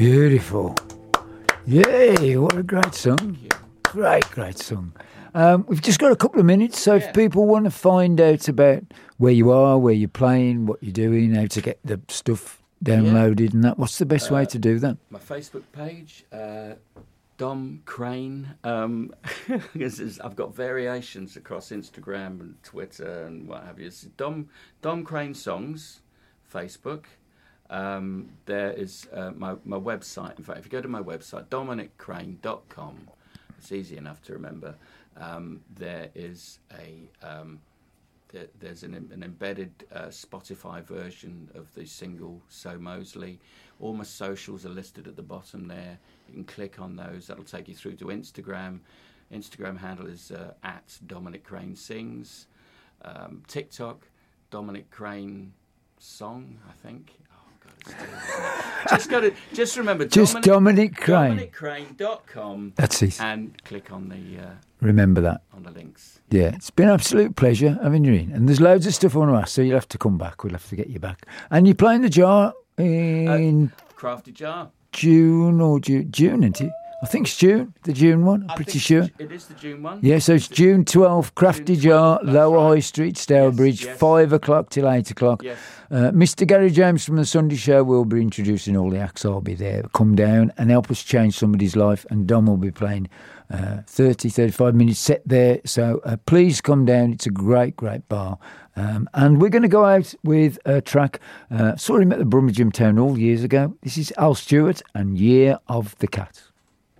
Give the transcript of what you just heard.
Beautiful. Yay, what a great song. Great song. We've just got a couple of minutes, so if people want to find out about where you are, where you're playing, what you're doing, how to get the stuff downloaded and that, what's the best way to do that? My Facebook page, Dom Crane. I've got variations across Instagram and Twitter and what have you. It's Dom Crane Songs, Facebook. There is my website. In fact, if you go to my website, dominiccrane.com, it's easy enough to remember. There is there's an embedded Spotify version of the single So Mosley. All my socials are listed at the bottom there. You can click on those. That'll take you through to Instagram. Instagram handle is at Dominic Crane Sings. TikTok, Dominic Crane Song, I think. Just remember Dominic Crane. DominicCrane.com. That's it. And click on the remember that on the links. Yeah, it's been an absolute pleasure having you in. And there's loads of stuff I want to ask, so you'll have to come back. We'll have to get you back. And you're playing the Jar in Crafty Jar. June, isn't it? I think it's June, the June one, I'm pretty sure. It is the June one. Yeah, so it's June 12th, Crafty Jar, Lower High Street, Stourbridge, Yes. 5 o'clock till 8 o'clock. Yes. Mr. Gary James from The Sunday Show will be introducing all the acts. I'll be there. Come down and help us change somebody's life. And Dom will be playing 35 minutes set there. So please come down. It's a great bar. And we're going to go out with a track. Saw him at the Brummagem Town Hall years ago. This is Al Stewart and Year of the Cat.